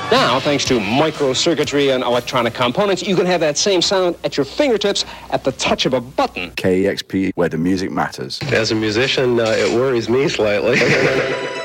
Now, thanks to microcircuitry and electronic components, you can have that same sound at your fingertips at the touch of a button. KEXP, where the music matters. As a musician, it worries me slightly.